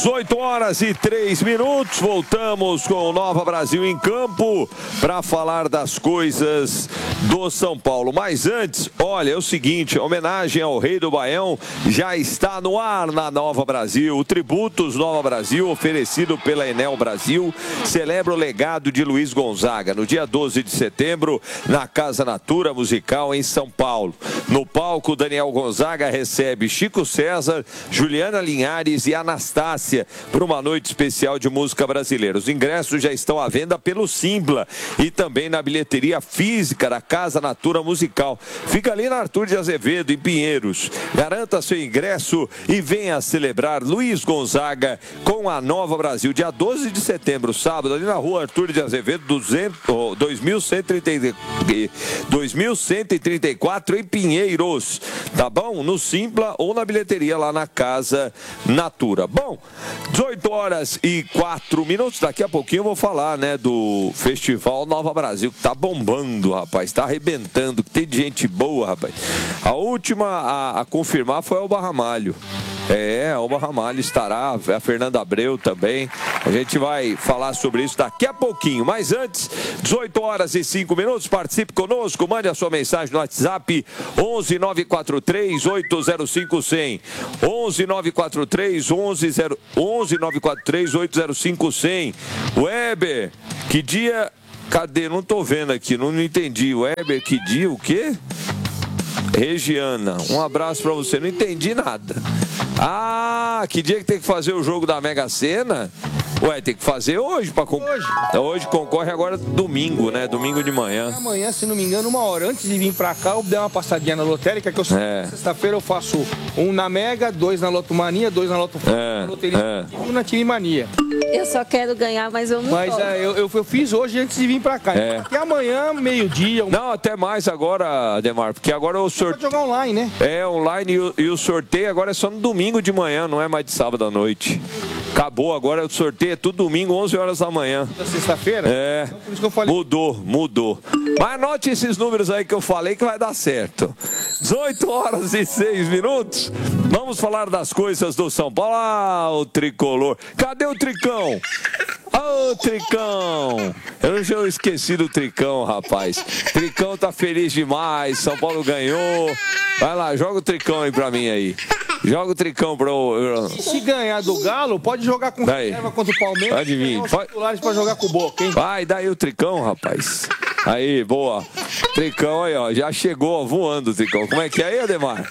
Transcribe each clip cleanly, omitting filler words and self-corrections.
18 horas e 3 minutos, voltamos com o Nova Brasil em campo para falar das coisas do São Paulo. Mas antes, olha, é o seguinte, homenagem ao Rei do Baião já está no ar na Nova Brasil. O Tributos Nova Brasil, oferecido pela Enel Brasil, celebra o legado de Luiz Gonzaga no dia 12 de setembro na Casa Natura Musical em São Paulo. No palco, Daniel Gonzaga recebe Chico César, Juliana Linhares e Anastácia por uma noite especial de música brasileira. Os ingressos já estão à venda pelo Simpla e também na bilheteria física da Casa Natura Musical. Fica ali na Arthur de Azevedo, em Pinheiros. Garanta seu ingresso e venha celebrar Luiz Gonzaga com a Nova Brasil. Dia 12 de setembro, sábado, ali na rua Arthur de Azevedo, 2134, em Pinheiros. Tá bom? No Simpla ou na bilheteria lá na Casa Natura. Bom, 18 horas e 4 minutos. Daqui a pouquinho eu vou falar, né, do Festival Nova Brasil, que tá bombando, rapaz. Tá arrebentando, que tem gente boa, rapaz. A última a confirmar foi o Barramalho. É, o Barramalho estará, a Fernanda Abreu também. A gente vai falar sobre isso daqui a pouquinho. Mas antes, 18 horas e 5 minutos, participe conosco, mande a sua mensagem no WhatsApp 11 943 805 100. 11 943 805 100. Weber, que dia... Cadê? Não tô vendo aqui, não entendi. Weber, que dia, o quê? Regiana, um abraço pra você. Não entendi nada. Ah, que dia que tem que fazer o jogo da Mega Sena? Ué, tem que fazer hoje para concorrer. Hoje concorre agora domingo, né? Domingo de manhã. Amanhã, se não me engano, uma hora antes de vir pra cá, eu dei uma passadinha na lotérica, que eu sexta-feira eu faço um na Mega, 2 na Lotomania, 2 na Loteria e 1 na Time Mania. Eu só quero ganhar, mas eu não Mas eu fiz hoje antes de vir pra cá. Então, até amanhã, meio-dia. Não, até mais agora, Ademar, porque agora o sorteio... Pode jogar online, né? É, online e o sorteio agora é só no domingo de manhã, não é mais de sábado à noite. Acabou, agora o sorteio é tudo domingo, 11 horas da manhã. Da sexta-feira? É, então, por isso que eu falei. Mudou. Mas anote esses números aí que eu falei que vai dar certo. 18 horas e 6 minutos. Vamos falar das coisas do São Paulo. Ah, o tricolor. Cadê o Tricão? Ô, Tricão! Eu esqueci do Tricão, rapaz. Tricão tá feliz demais, São Paulo ganhou. Vai lá, joga o Tricão aí pra mim aí. Joga o Tricão pro... Se ganhar do Galo, pode jogar com reserva contra o Palmeiras. Pode vir. Titulares pra jogar com o Boca, hein? Vai, daí o Tricão, rapaz. Aí, boa. Tricão aí, ó. Já chegou voando o Tricão. Como é que é aí, Ademar?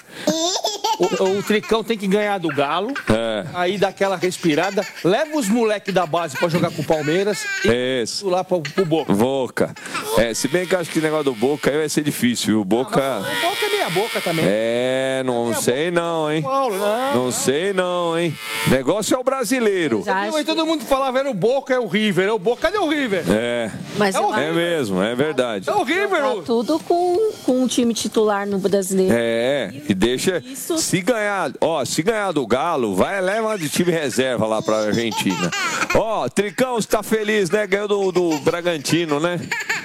O Tricão tem que ganhar do Galo. Aí dá aquela respirada. Leva os moleques da base pra jogar com o Palmeiras. Isso. E lá pro Boca. Boca. Se bem que eu acho que o negócio do Boca aí vai ser difícil. O Boca... O Boca é meia boca também. Não sei não, hein? Não sei não, hein? Negócio é o brasileiro. Mas todo mundo falava, era o Boca, é o River. É o Boca, cadê o River? Mas é mesmo, é verdade. É o River. Tá tudo com um time titular no brasileiro. E deixa... Isso. Se ganhar do Galo, leva de time reserva lá pra Argentina. Tricão, você tá feliz, né? Ganhou do Bragantino, né?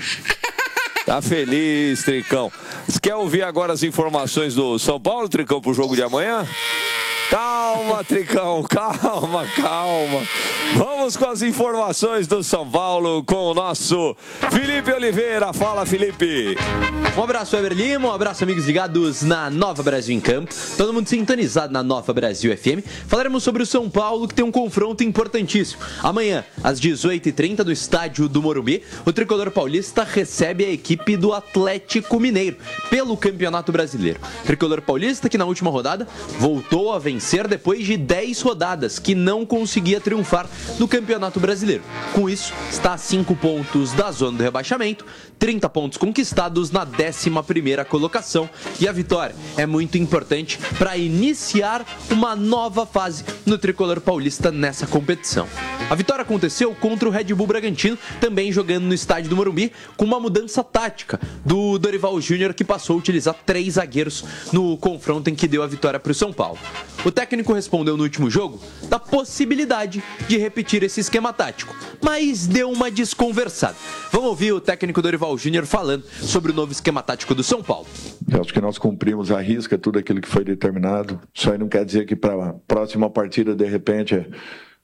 Tá feliz, Tricão. Você quer ouvir agora as informações do São Paulo, Tricão, pro jogo de amanhã? Calma, Tricão, calma. Vamos com as informações do São Paulo com o nosso Felipe Oliveira. Fala, Felipe. Um abraço, Weber Lima, um abraço, amigos ligados na Nova Brasil em Campo. Todo mundo sintonizado na Nova Brasil FM. Falaremos sobre o São Paulo, que tem um confronto importantíssimo. Amanhã, às 18h30, no estádio do Morumbi, o tricolor paulista recebe a equipe do Atlético Mineiro pelo Campeonato Brasileiro. O tricolor paulista que na última rodada voltou a vencer depois de 10 rodadas, que não conseguia triunfar no Campeonato Brasileiro. Com isso, está a 5 pontos da zona do rebaixamento, 30 pontos conquistados na 11ª colocação, e a vitória é muito importante para iniciar uma nova fase no tricolor paulista nessa competição. A vitória aconteceu contra o Red Bull Bragantino, também jogando no estádio do Morumbi, com uma mudança tática do Dorival Júnior, que passou a utilizar 3 zagueiros no confronto em que deu a vitória para o São Paulo. O técnico respondeu no último jogo da possibilidade de repetir esse esquema tático, mas deu uma desconversada. Vamos ouvir o técnico Dorival Júnior falando sobre o novo esquema tático do São Paulo. Eu acho que nós cumprimos à risca tudo aquilo que foi determinado. Isso aí não quer dizer que para a próxima partida, de repente,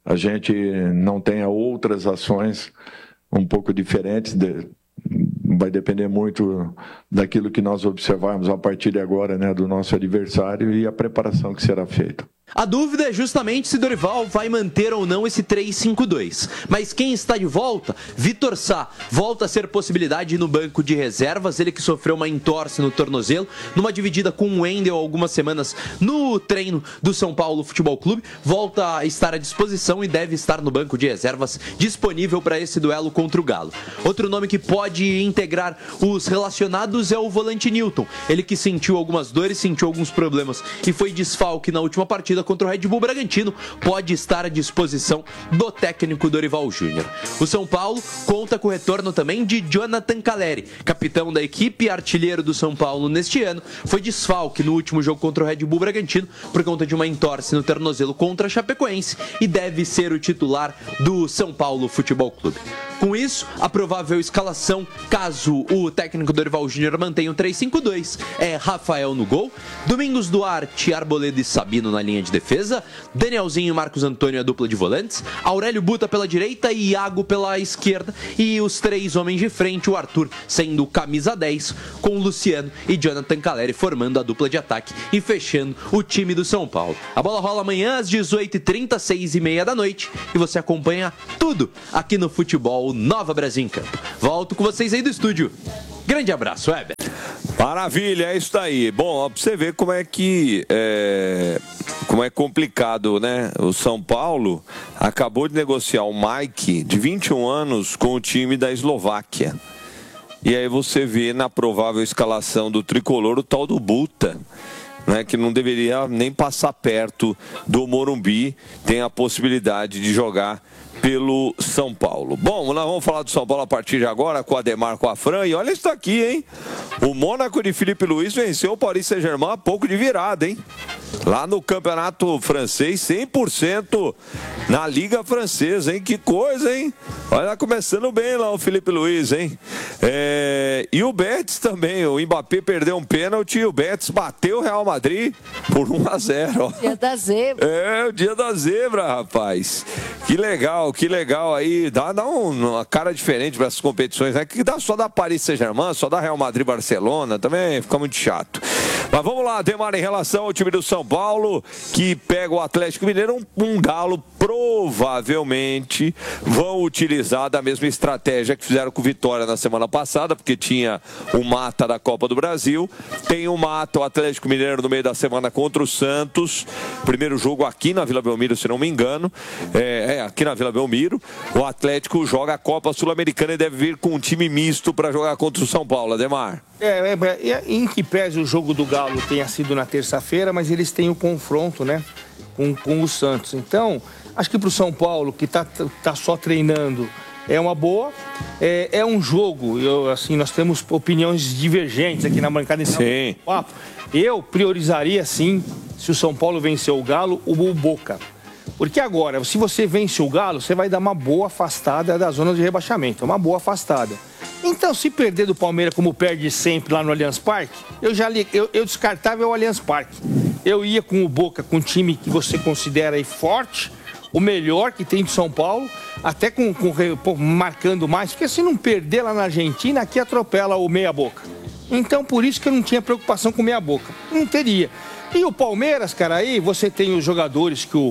a gente não tenha outras ações um pouco diferentes. Vai depender muito daquilo que nós observarmos a partir de agora, né, do nosso adversário e a preparação que será feita. A dúvida é justamente se Dorival vai manter ou não esse 3-5-2. Mas quem está de volta? Vitor Sá volta a ser possibilidade no banco de reservas. Ele que sofreu uma entorse no tornozelo, numa dividida com o Wendel algumas semanas no treino do São Paulo Futebol Clube. Volta a estar à disposição e deve estar no banco de reservas disponível para esse duelo contra o Galo. Outro nome que pode integrar os relacionados é o volante Nilton. Ele que sentiu algumas dores, sentiu alguns problemas e foi desfalque na última partida contra o Red Bull Bragantino, pode estar à disposição do técnico Dorival Júnior. O São Paulo conta com o retorno também de Jonathan Calleri, capitão da equipe e artilheiro do São Paulo neste ano. Foi desfalque no último jogo contra o Red Bull Bragantino por conta de uma entorse no tornozelo contra a Chapecoense e deve ser o titular do São Paulo Futebol Clube. Com isso, a provável escalação, caso o técnico Dorival Júnior mantenha o 3-5-2, é Rafael no gol, Domingos Duarte, Arboleda e Sabino na linha de defesa, Danielzinho e Marcos Antônio a dupla de volantes, Aurélio Buta pela direita e Iago pela esquerda, e os três homens de frente, o Arthur sendo camisa 10, com Luciano e Jonathan Calleri formando a dupla de ataque e fechando o time do São Paulo. A bola rola amanhã às 18h30, 6h30 da noite, e você acompanha tudo aqui no Futebol Nova Brasil em Campo. Volto com vocês aí do estúdio. Grande abraço, Weber. Maravilha, é isso aí. Bom, ó, pra você ver como é complicado, né? O São Paulo acabou de negociar o Mike, de 21 anos, com o time da Eslováquia. E aí você vê na provável escalação do tricolor o tal do Buta, né, que não deveria nem passar perto do Morumbi, tem a possibilidade de jogar pelo São Paulo. Bom, nós vamos falar do São Paulo a partir de agora com o Ademar, com a Fran, e olha isso aqui, hein? O Mônaco de Felipe Luiz venceu o Paris Saint-Germain a pouco de virada, hein? Lá no campeonato francês, 100% na Liga Francesa, hein? Que coisa, hein? Olha, começando bem lá o Felipe Luiz, hein? E o Betis também, o Mbappé perdeu um pênalti e o Betis bateu o Real Madrid por 1-0. Dia da zebra. É, o dia da zebra, rapaz. Que legal aí. Dá uma cara diferente para essas competições, né? Que dá só da Paris Saint-Germain, só da Real Madrid, Barcelona, também fica muito chato. Mas vamos lá, Demar, em relação ao time do São Paulo, que pega o Atlético Mineiro, um Galo provavelmente vão utilizar da mesma estratégia que fizeram com o Vitória na semana passada, porque tinha o mata da Copa do Brasil, tem o mata, o Atlético Mineiro no meio da semana contra o Santos, primeiro jogo aqui na Vila Belmiro, se não me engano, aqui na Vila Belmiro, o Atlético joga a Copa Sul-Americana e deve vir com um time misto para jogar contra o São Paulo, Ademar. Em que pese o jogo do Galo tenha sido na terça-feira, mas eles têm o confronto, né, com o Santos. Então, acho que para o São Paulo, que tá só treinando, é uma boa. É um jogo, nós temos opiniões divergentes aqui na bancada. Sim. Eu priorizaria, sim, se o São Paulo vencer o Galo, o Boca. Porque agora, se você vence o Galo, você vai dar uma boa afastada da zona de rebaixamento. Uma boa afastada. Então, se perder do Palmeiras como perde sempre lá no Allianz Parque, eu descartava o Allianz Parque. Eu ia com o Boca, com um time que você considera aí forte, o melhor que tem de São Paulo, até marcando mais, porque se não perder lá na Argentina, aqui atropela o meia-boca. Então, por isso que eu não tinha preocupação com meia-boca. Não teria. E o Palmeiras, cara, aí você tem os jogadores que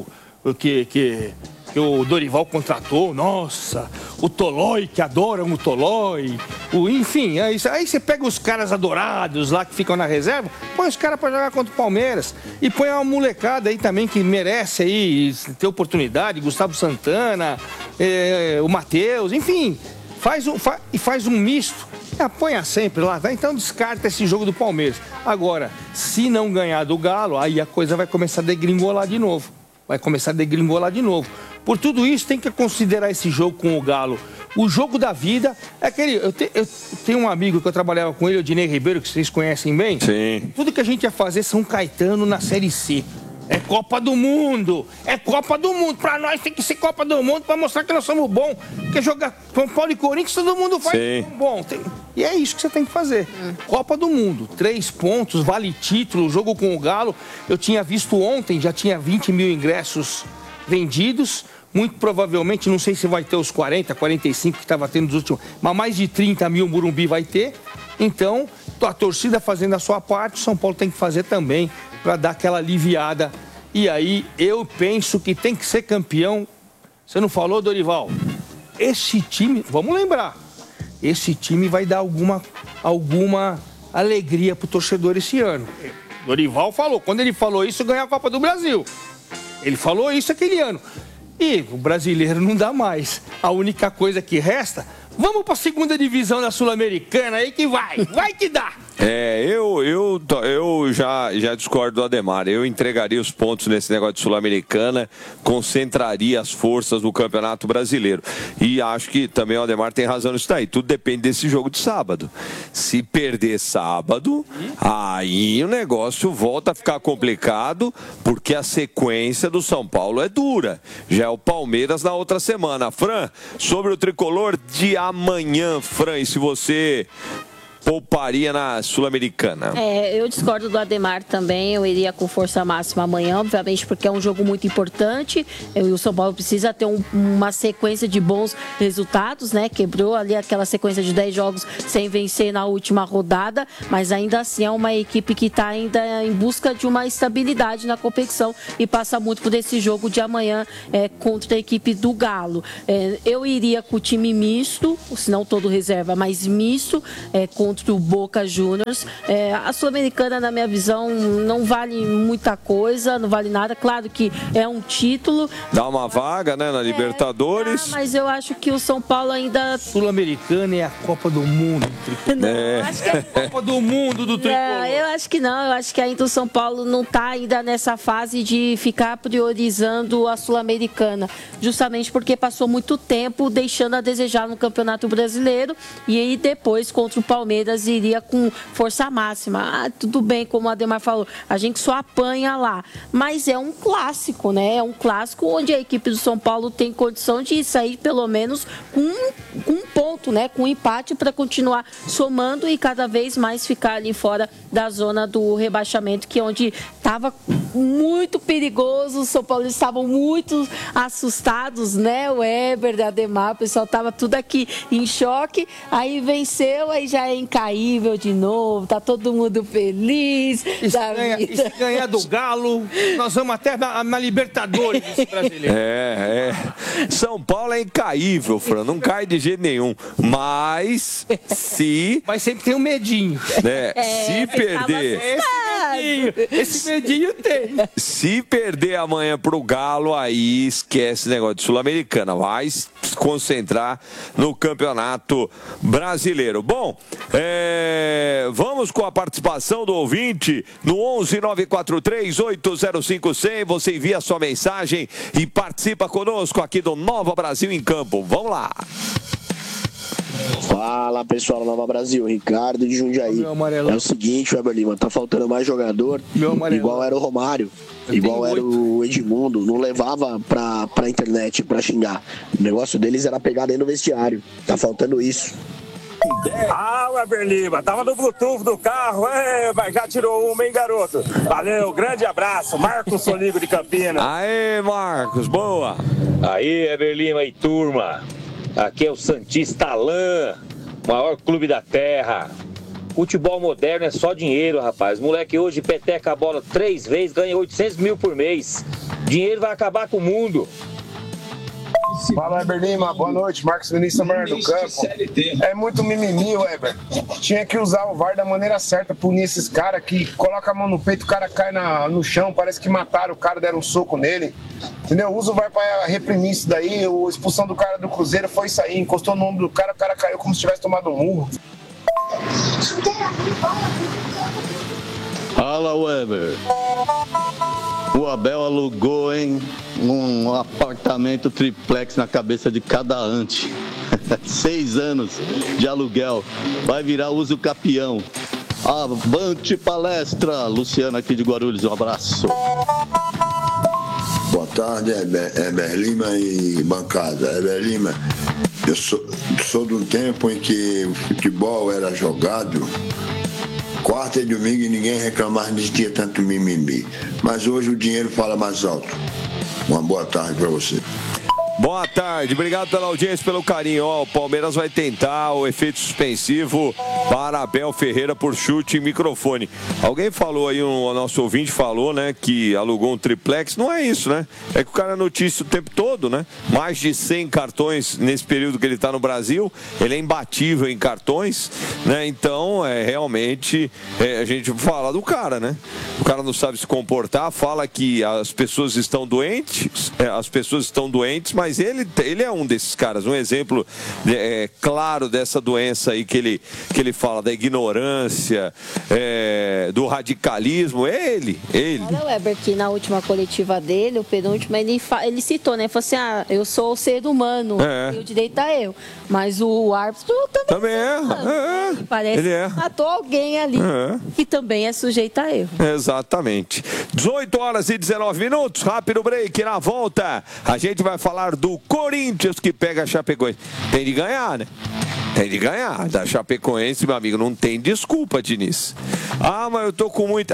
o Dorival contratou, nossa, o Tolói, que adoram o Tolói, enfim, aí você pega os caras adorados lá que ficam na reserva, põe os caras para jogar contra o Palmeiras e põe uma molecada aí também que merece aí ter oportunidade, Gustavo Santana, o Matheus, enfim, faz um misto, apanha sempre lá, tá? Então descarta esse jogo do Palmeiras. Agora, se não ganhar do Galo, aí a coisa vai começar a degringolar de novo. Por tudo isso, tem que considerar esse jogo com o Galo. O jogo da vida é aquele... Eu tenho um amigo que eu trabalhava com ele, o Dinei Ribeiro, que vocês conhecem bem. Sim. Tudo que a gente ia fazer São Caetano na Série C. É Copa do Mundo. É Copa do Mundo. Pra nós tem que ser Copa do Mundo pra mostrar que nós somos bons. Porque jogar São Paulo e Corinthians, todo mundo faz bom. E é isso que você tem que fazer. Copa do Mundo. 3 pontos, vale título, jogo com o Galo. Eu tinha visto ontem, já tinha 20 mil ingressos vendidos. muito provavelmente, não sei se vai ter os 40, 45 que estava tendo nos últimos, mas mais de 30 mil o Morumbi vai ter. Então, a torcida fazendo a sua parte, o São Paulo tem que fazer também para dar aquela aliviada. E aí, eu penso que tem que ser campeão. Você não falou, Dorival? Esse time, vamos lembrar, esse time vai dar alguma alegria pro torcedor esse ano. Dorival falou, quando ele falou isso, ganhou a Copa do Brasil. Ele falou isso aquele ano. E o brasileiro não dá mais. A única coisa que resta, vamos para a segunda divisão da Sul-Americana aí que vai que dá. Eu já discordo do Ademar. Eu entregaria os pontos nesse negócio de Sul-Americana, concentraria as forças no Campeonato Brasileiro. E acho que também o Ademar tem razão nisso daí. Tudo depende desse jogo de sábado. Se perder sábado, aí o negócio volta a ficar complicado, porque a sequência do São Paulo é dura. Já é o Palmeiras na outra semana. Fran, sobre o tricolor de amanhã, Fran, e se você pouparia na Sul-Americana? Eu discordo do Ademar também. Eu iria com força máxima amanhã, obviamente, porque é um jogo muito importante. E o São Paulo precisa ter uma sequência de bons resultados, né? Quebrou ali aquela sequência de 10 jogos sem vencer na última rodada, mas ainda assim é uma equipe que está ainda em busca de uma estabilidade na competição e passa muito por esse jogo de amanhã contra a equipe do Galo. Eu iria com o time misto, se não todo reserva, mas misto, contra o Boca Juniors. A Sul-Americana, na minha visão, não vale muita coisa, não vale nada. Claro que é um título. Dá uma vaga, né, na Libertadores. Mas eu acho que o São Paulo ainda... Sul-Americana é a Copa do Mundo. Acho que é a Copa do Mundo do tricolor. Eu acho que não. Eu acho que ainda o São Paulo não está ainda nessa fase de ficar priorizando a Sul-Americana. Justamente porque passou muito tempo deixando a desejar no Campeonato Brasileiro e aí depois contra o Palmeiras iria com força máxima. Tudo bem, como o Ademar falou, a gente só apanha lá. Mas é um clássico, né? É um clássico onde a equipe do São Paulo tem condição de sair pelo menos com um ponto, né? Com um empate para continuar somando e cada vez mais ficar ali fora da zona do rebaixamento, que é onde estava muito perigoso. Os São Paulinos estavam muito assustados, né? O Eber, o Ademar, o pessoal estava tudo aqui em choque. Aí venceu, aí já é incaível de novo, tá todo mundo feliz. E se ganhar do Galo, nós vamos até na Libertadores brasileiro. São Paulo é incaível, Fran, não cai de jeito nenhum. Mas sempre tem um medinho. Se perder. Esse medinho tem. Se perder amanhã pro Galo, aí esquece esse negócio de Sul-Americana. Vai se concentrar no Campeonato Brasileiro. Bom, vamos com a participação do ouvinte no 11-943-805-100. Você envia a sua mensagem e participa conosco aqui do Nova Brasil em Campo. Vamos lá. Fala pessoal do Nova Brasil, Ricardo de Jundiaí. É o seguinte, Weber Lima, tá faltando mais jogador, igual era o Romário, igual era o Edmundo, não levava pra internet pra xingar. O negócio deles era pegar dentro do vestiário, tá faltando isso. Weber Lima, tava no Bluetooth do carro, mas já tirou uma, hein, garoto? Valeu, grande abraço, Marcos Soligo de Campinas. Aê, Marcos, boa. Aí, Weber Lima e turma. Aqui é o Santista Alain, maior clube da terra. Futebol moderno é só dinheiro, rapaz. Moleque hoje peteca a bola 3 vezes, ganha 800 mil por mês. Dinheiro vai acabar com o mundo. Fala, Weber Lima, boa noite. Marcos Vinícius Maior do Campo. É muito mimimi, Weber. Tinha que usar o VAR da maneira certa, punir esses caras que colocam a mão no peito, o cara cai no chão, parece que mataram o cara, deram um soco nele. Entendeu? Usa o VAR pra reprimir isso daí. A expulsão do cara do Cruzeiro foi isso aí. Encostou no ombro do cara, o cara caiu como se tivesse tomado um murro. Fala, Weber. O Abel alugou, hein? Um apartamento triplex na cabeça de cada ante. 6 anos de aluguel. Vai virar uso capião. Avante palestra. Luciano aqui de Guarulhos, um abraço. Boa tarde, Weber Lima e bancada. Weber Lima, eu sou de um tempo em que o futebol era jogado quarta e domingo e ninguém reclamava, não tinha tanto mimimi. Mas hoje o dinheiro fala mais alto. Uma boa tarde para você. Boa tarde, obrigado pela audiência, pelo carinho. Ó, o Palmeiras vai tentar o efeito suspensivo para Abel Ferreira por chute em microfone. Alguém falou aí, o nosso ouvinte falou, né, que alugou um triplex. Não é isso, né? É que o cara notícia o tempo todo, né? Mais de 100 cartões nesse período que ele está no Brasil. Ele é imbatível em cartões, né? Então, realmente, a gente fala do cara, né? O cara não sabe se comportar, fala que as pessoas estão doentes, mas ele é um desses caras, um exemplo claro dessa doença aí que ele fala, da ignorância, do radicalismo, ele. Olha o Weber, que na última coletiva dele, o penúltimo, ele citou, né? Ele falou assim, eu sou o ser humano, tenho direito a eu, mas o árbitro também é. Parece que matou alguém ali, que também é sujeito a erro. Exatamente. 18h19, rápido break, na volta a gente vai falar do Corinthians que pega a Chapecoense. Tem de ganhar, né? Tem de ganhar. Da Chapecoense, meu amigo, não tem desculpa, Diniz. Mas eu tô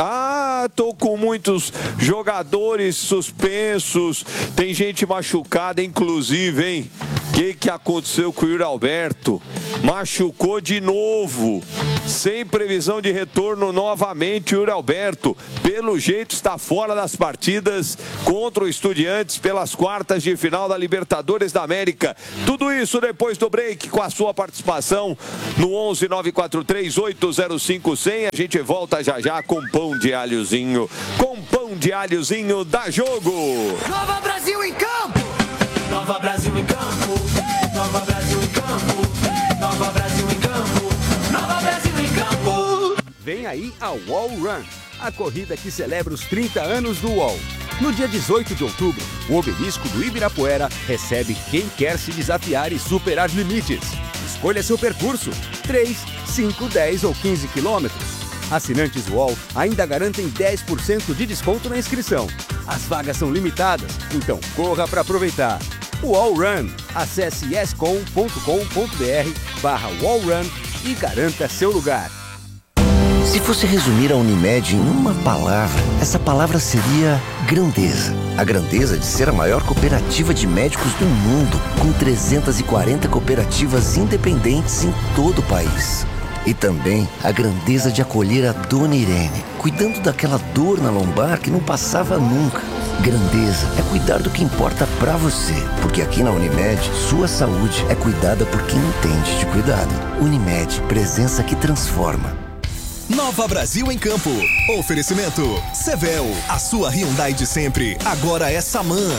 com muitos jogadores suspensos, tem gente machucada, inclusive, hein? O que aconteceu com o Yuri Alberto? Machucou de novo. Sem previsão de retorno novamente, o Yuri Alberto. Pelo jeito está fora das partidas contra o Estudiantes pelas quartas de final da Libertadores da América. Tudo isso depois do break, com a sua participação no 11 943 805 100. A gente volta já com pão de alhozinho. Com pão de alhozinho da Jogo. Nova Brasil em campo! Nova Brasil em campo! Nova Brasil em campo! Nova Brasil em campo! Nova Brasil em campo! Vem aí a Wall Run, a corrida que celebra os 30 anos do UOL. No dia 18 de outubro, o obelisco do Ibirapuera recebe quem quer se desafiar e superar limites. Escolha seu percurso, 3, 5, 10 ou 15 quilômetros. Assinantes UOL ainda garantem 10% de desconto na inscrição. As vagas são limitadas, então corra para aproveitar. UOL Run. Acesse yescom.com.br/wallrun e garanta seu lugar. Se fosse resumir a Unimed em uma palavra, essa palavra seria grandeza. A grandeza de ser a maior cooperativa de médicos do mundo, com 340 cooperativas independentes em todo o país. E também a grandeza de acolher a Dona Irene, cuidando daquela dor na lombar que não passava nunca. Grandeza é cuidar do que importa pra você, porque aqui na Unimed, sua saúde é cuidada por quem entende de cuidado. Unimed, presença que transforma. Nova Brasil em campo. Oferecimento Sevel, a sua Hyundai de sempre, agora é Saman.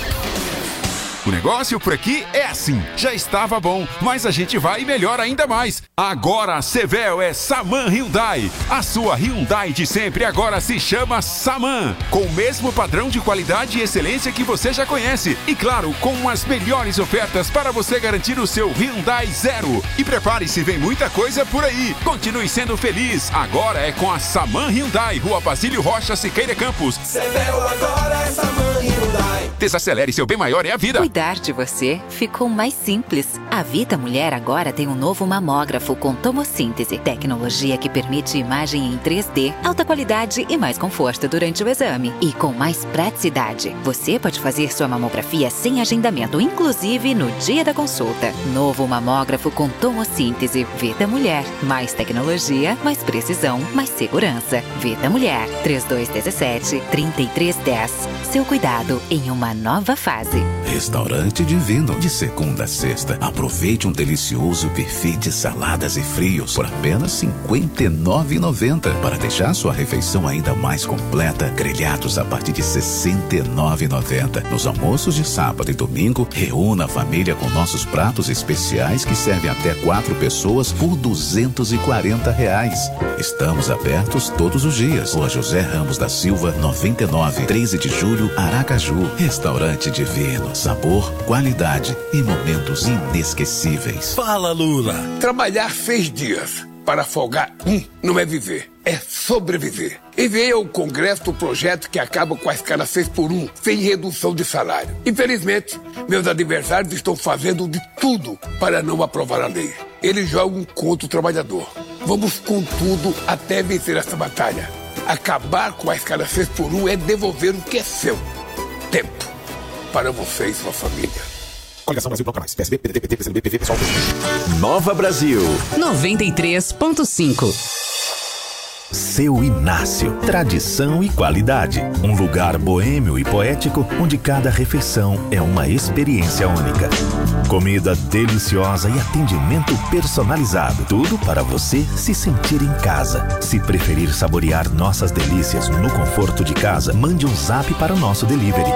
O negócio por aqui é assim, já estava bom, mas a gente vai melhor ainda mais. Agora a Sevel é Saman Hyundai. A sua Hyundai de sempre agora se chama Saman, com o mesmo padrão de qualidade e excelência que você já conhece. E claro, com as melhores ofertas para você garantir o seu Hyundai Zero. E prepare-se, vem muita coisa por aí. Continue sendo feliz, agora é com a Saman Hyundai, Rua Basílio Rocha, Siqueira Campos. Sevel agora é Saman Hyundai. Desacelere, seu bem maior é a vida. Cuidar de você ficou mais simples. A Vida Mulher agora tem um novo mamógrafo com tomossíntese, tecnologia que permite imagem em 3D, alta qualidade e mais conforto durante o exame. E com mais praticidade, você pode fazer sua mamografia sem agendamento, inclusive no dia da consulta. Novo mamógrafo com tomossíntese. Vida Mulher. Mais tecnologia, mais precisão, mais segurança. Vida Mulher. 3217-3310. Seu cuidado em uma nova fase. Restaurante Divino, de segunda a sexta. Aproveite um delicioso buffet de saladas e frios por apenas R$ 59,90. Para deixar sua refeição ainda mais completa, grelhados a partir de R$ 69,90. Nos almoços de sábado e domingo, reúna a família com nossos pratos especiais que servem até 4 pessoas por R$ 240. Estamos abertos todos os dias. Rua José Ramos da Silva, 99, 13 de julho, Aracaju. Restaurante Divino. Sabor, qualidade e momentos inesquecíveis. Fala, Lula. Trabalhar 6 dias para folgar não é viver, é sobreviver. Enviei ao Congresso o projeto que acaba com a escala 6x1, sem redução de salário. Infelizmente, meus adversários estão fazendo de tudo para não aprovar a lei. Eles jogam contra o trabalhador. Vamos com tudo até vencer essa batalha. Acabar com a escala 6x1 é devolver o que é seu. Tempo. Para você e sua família. Coligação Brasil Bloco Mais. PSB, PDT, PT, PCdoB, PV, PSOL. Nova Brasil. 93.5. Seu Inácio. Tradição e qualidade. Um lugar boêmio e poético onde cada refeição é uma experiência única. Comida deliciosa e atendimento personalizado. Tudo para você se sentir em casa. Se preferir saborear nossas delícias no conforto de casa, mande um zap para o nosso delivery.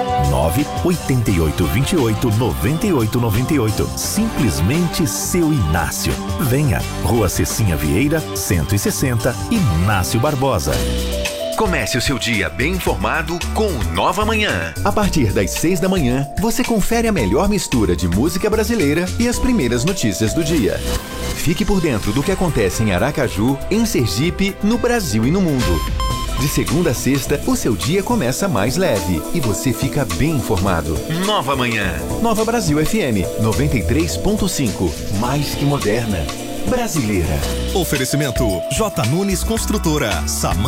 988289898. Simplesmente Seu Inácio. Venha. Rua Cecinha Vieira, 160, Inácio Barbosa. Comece o seu dia bem informado com o Nova Manhã. A partir das 6 da manhã, você confere a melhor mistura de música brasileira e as primeiras notícias do dia. Fique por dentro do que acontece em Aracaju, em Sergipe, no Brasil e no mundo. De segunda a sexta, o seu dia começa mais leve e você fica bem informado. Nova Manhã. Nova Brasil FM 93.5. Mais que moderna. Brasileira. Oferecimento J. Nunes Construtora.